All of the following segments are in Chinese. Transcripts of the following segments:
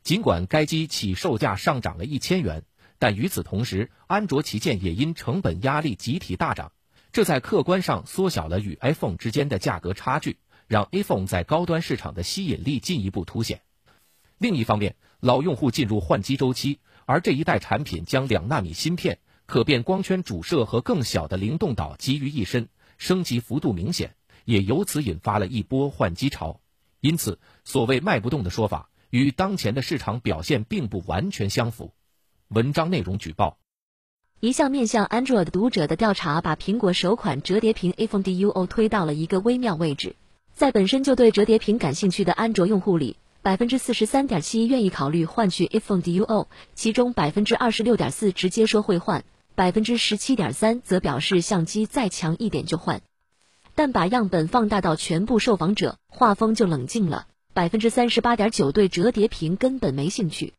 尽管该机起售价上涨了1000元，但与此同时，安卓旗舰也因成本压力集体大涨，这在客观上缩小了与 iPhone 之间的价格差距，让 iPhone 在高端市场的吸引力进一步凸显。另一方面，老用户进入换机周期，而这一代产品将2纳米芯片、可变光圈主摄和更小的灵动岛集于一身，升级幅度明显，也由此引发了一波换机潮。因此，所谓卖不动的说法，与当前的市场表现并不完全相符。文章内容举报： 一项面向 Android 读者的调查把苹果首款折叠屏 iPhone Duo 推到了一个微妙位置。在本身就对折叠屏感兴趣的安卓用户里， 43.7% 愿意考虑换取 iPhone Duo， 其中 26.4% 直接说会换， 17.3% 则表示相机再强一点就换。但把样本放大到全部受访者，画风就冷静了。 38.9% 对折叠屏根本没兴趣，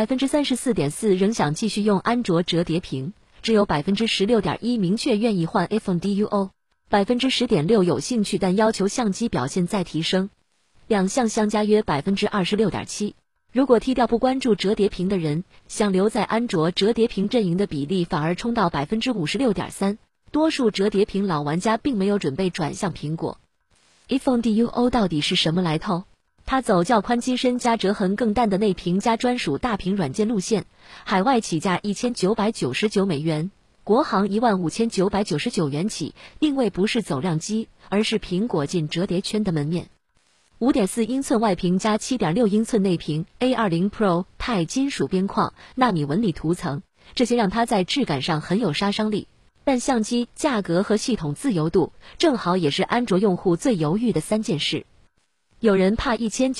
34.4% 仍想继续用安卓折叠屏，只有 16.1% 明确愿意换 iPhone Duo， 10.6% 有兴趣但要求相机表现再提升，两项相加约 26.7%。 如果剔掉不关注折叠屏的人，想留在安卓折叠屏阵营的比例反而冲到 56.3%， 多数折叠屏老玩家并没有准备转向苹果。 iPhone Duo 到底是什么来头？它走较宽机身加折痕更淡的内屏加专属大屏软件路线，海外起价1999美元，国行15999元起，定位不是走量机，而是苹果进折叠圈的门面。5.4英寸外屏加 7.6英寸内屏 A20 Pro 钛金属边框纳米纹理涂层，这些让它在质感上很有杀伤力。但相机、价格和系统自由度正好也是安卓用户最犹豫的3件事。有人怕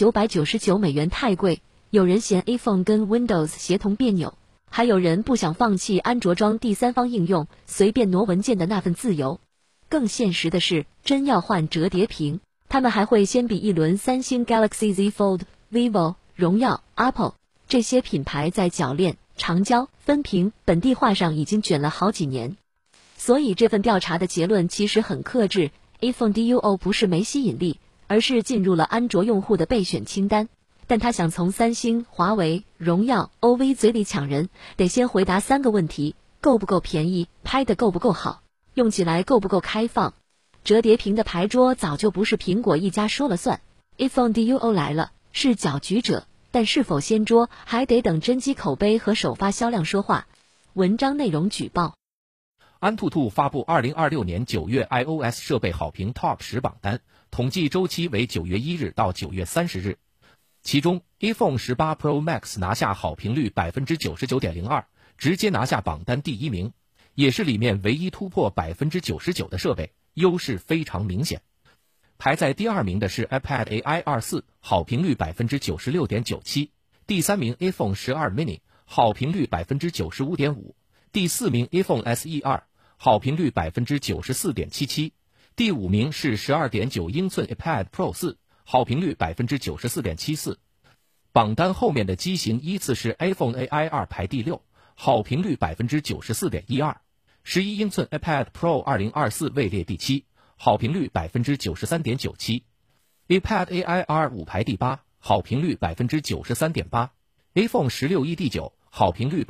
1999美元太贵，有人嫌 iPhone 跟 Windows 协同别扭，还有人不想放弃安卓装第三方应用，随便挪文件的那份自由。更现实的是，真要换折叠屏，他们还会先比一轮三星 Galaxy Z Fold、vivo、荣耀、Apple 这些品牌在铰链、长焦、分屏、本地化上已经卷了好几年。所以这份调查的结论其实很克制， iPhone Duo 不是没吸引力，而是进入了安卓用户的备选清单。但他想从三星、华为、荣耀、OV 嘴里抢人，得先回答3个问题：够不够便宜，拍得够不够好，用起来够不够开放。折叠屏的牌桌早就不是苹果一家说了算， iPhone Duo 来了，是搅局者，但是否掀桌，还得等真机口碑和首发销量说话。文章内容举报： 安兔兔发布2026年9月 iOS 设备好评 Top 10榜单，统计周期为9月1日到9月30日。其中 iPhone 18 Pro Max 拿下好评率 99.02%， 直接拿下榜单第1名，也是里面唯一突破 99% 的设备，优势非常明显。排在第2名的是 iPad AI 24， 好评率 96.97%， 第3名 iPhone 12 mini， 好评率 95.5%， 第4名 iPhone SE 2，好评率 94.77%， 第5名是 12.9 英寸 iPad Pro 4，好评率 94.74%。 榜单后面的机型依次是 iPhone AI 2排第6，好评率 94.12%， 11英寸 iPad Pro 2024位列第7，好评率 93.97%， iPad AI R5 排第8，好评率 93.8%， iPhone 16E 第9，好评率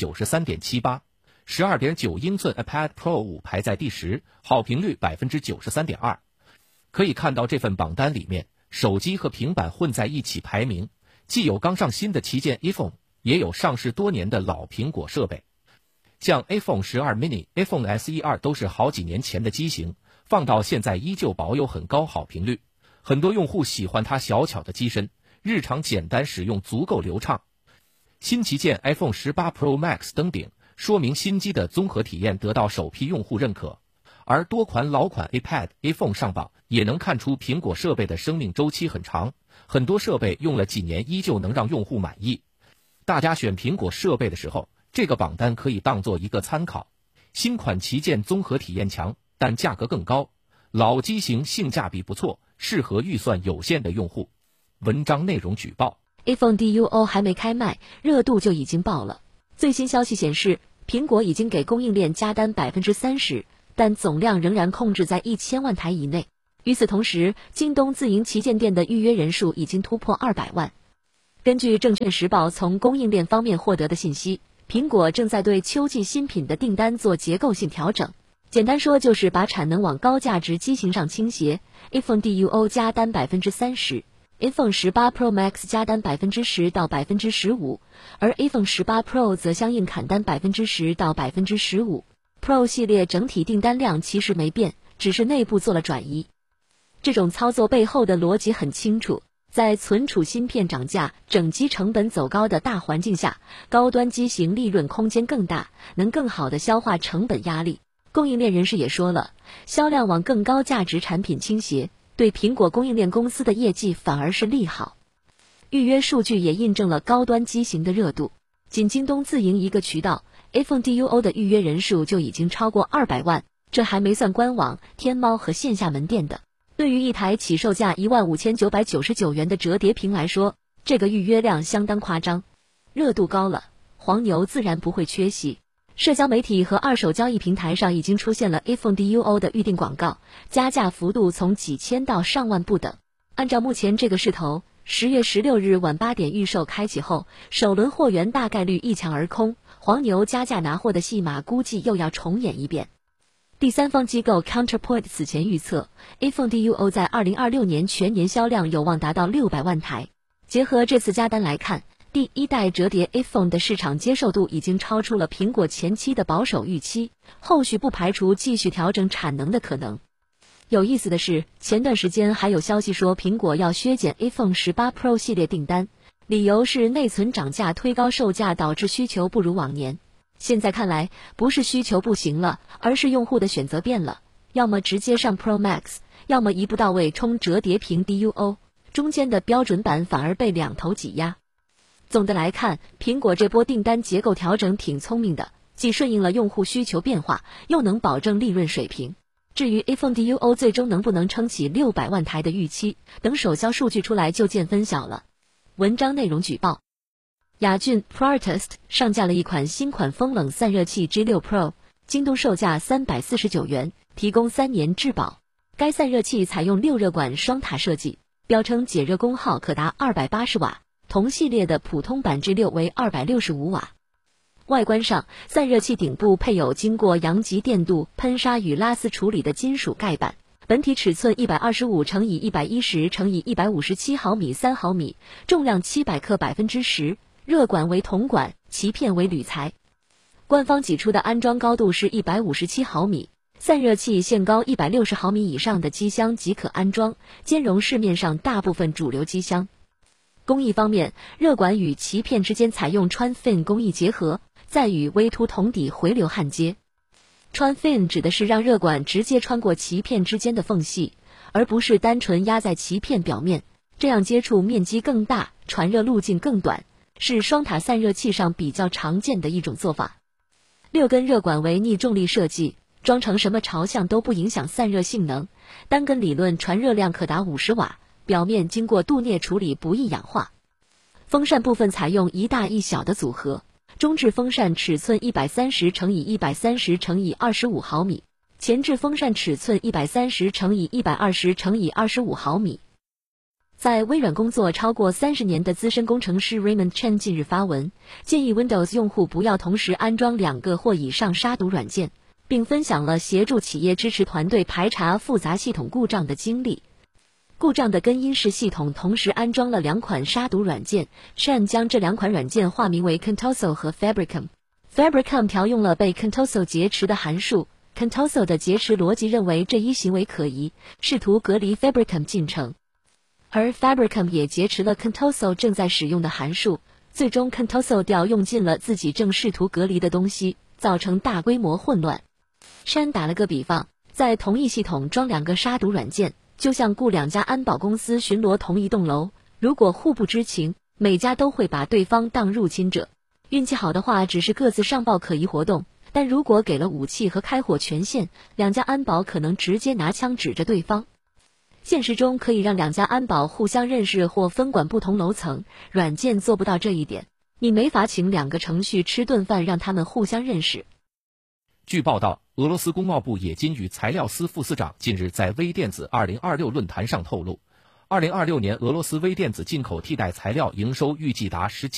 93.78%， 12.9 英寸 iPad Pro 5排在第10，好评率 93.2%。 可以看到这份榜单里面，手机和平板混在一起排名，既有刚上新的旗舰 iPhone， 也有上市多年的老苹果设备。像 iPhone 12 mini、iPhone SE 2都是好几年前的机型，放到现在依旧保有很高好评率，很多用户喜欢它小巧的机身，日常简单使用足够流畅。新旗舰 iPhone 18 Pro Max 登顶，说明新机的综合体验得到首批用户认可，而多款老款 iPad、iPhone 上榜，也能看出苹果设备的生命周期很长，很多设备用了几年依旧能让用户满意。大家选苹果设备的时候，这个榜单可以当做一个参考。新款旗舰综合体验强，但价格更高，老机型性价比不错，适合预算有限的用户。文章内容举报： iPhone Duo 还没开卖，热度就已经爆了。最新消息显示，苹果已经给供应链加单 30%， 但总量仍然控制在1000万台以内。与此同时，京东自营旗舰店的预约人数已经突破200万。 根据证券时报从供应链方面获得的信息，苹果正在对秋季新品的订单做结构性调整。简单说就是把产能往高价值机型上倾斜 ，iPhone Duo 加单30%，iPhone 18 Pro Max 加单10%到15%，而 iPhone 18 Pro 则相应砍单10%到15%。Pro 系列整体订单量其实没变，只是内部做了转移。这种操作背后的逻辑很清楚，在存储芯片涨价、整机成本走高的大环境下，高端机型利润空间更大，能更好地消化成本压力。供应链人士也说了，销量往更高价值产品倾斜，对苹果供应链公司的业绩反而是利好。预约数据也印证了高端机型的热度，仅京东自营一个渠道 iPhone Duo 的预约人数就已经超过200万，这还没算官网、天猫和线下门店的。对于一台起售价15999元的折叠屏来说，这个预约量相当夸张。热度高了，黄牛自然不会缺席。社交媒体和二手交易平台上已经出现了 iPhone Duo 的预订广告，加价幅度从几千到上万不等。按照目前这个势头，10月16日晚8点预售开启后，首轮货源大概率一抢而空，黄牛加价拿货的戏码估计又要重演一遍。第三方机构 Counterpoint 此前预测 ，iPhone Duo 在2026年全年销量有望达到600万台。结合这次加单来看，第一代折叠 iPhone 的市场接受度已经超出了苹果前期的保守预期，后续不排除继续调整产能的可能。有意思的是，前段时间还有消息说苹果要削减 iPhone 18 Pro 系列订单，理由是内存涨价推高售价导致需求不如往年。现在看来，不是需求不行了，而是用户的选择变了，要么直接上 Pro Max， 要么一步到位冲折叠屏 Duo， 中间的标准版反而被两头挤压。总的来看，苹果这波订单结构调整挺聪明的，既顺应了用户需求变化，又能保证利润水平。至于 iPhone Duo 最终能不能撑起600万台的预期，等首销数据出来就见分晓了。文章内容举报：雅骏 Proartist 上架了一款新款风冷散热器 G6 Pro， 京东售价349元，提供3年质保。该散热器采用6热管双塔设计，标称解热功耗可达280瓦。同系列的普通版 G6 为265瓦。外观上，散热器顶部配有经过阳极电镀、喷砂与拉丝处理的金属盖板，本体尺寸125×110×157毫米3毫米，重量700克10%，热管为铜管，鳍片为铝材。官方给出的安装高度是157毫米，散热器限高160毫米以上的机箱即可安装，兼容市面上大部分主流机箱。工艺方面，热管与鳍片之间采用穿 fin 工艺结合，再与微凸铜底回流焊接。穿 fin 指的是让热管直接穿过鳍片之间的缝隙，而不是单纯压在鳍片表面，这样接触面积更大，传热路径更短，是双塔散热器上比较常见的一种做法。6根热管为逆重力设计，装成什么朝向都不影响散热性能，单根理论传热量可达50瓦。表面经过镀镍处理不易氧化。风扇部分采用一大一小的组合，中置风扇尺寸130×130×25毫米，前置风扇尺寸130×120×25毫米。在微软工作超过30年的资深工程师 Raymond Chen 近日发文，建议 Windows 用户不要同时安装2个或以上杀毒软件，并分享了协助企业支持团队排查复杂系统故障的经历。故障的根因是系统同时安装了2款杀毒软件 ，Chen 将这2款软件化名为 Contoso 和 Fabricam。Fabricam 调用了被 Contoso 劫持的函数 ，Contoso 的劫持逻辑认为这一行为可疑，试图隔离 Fabricam 进程，而 Fabricam 也劫持了 Contoso 正在使用的函数，最终 Contoso 调用进了自己正试图隔离的东西，造成大规模混乱。Chen 打了个比方，在同一系统装2个杀毒软件，就像雇2家安保公司巡逻同一栋楼，如果互不知情，每家都会把对方当入侵者。运气好的话，只是各自上报可疑活动，但如果给了武器和开火权限，2家安保可能直接拿枪指着对方。现实中可以让2家安保互相认识或分管不同楼层，软件做不到这一点，你没法请2个程序吃顿饭让他们互相认识。 据报道，俄罗斯工贸部冶金与材料司副司长近日在微电子2026论坛上透露 2026年俄罗斯微电子进口替代材料营收预计达17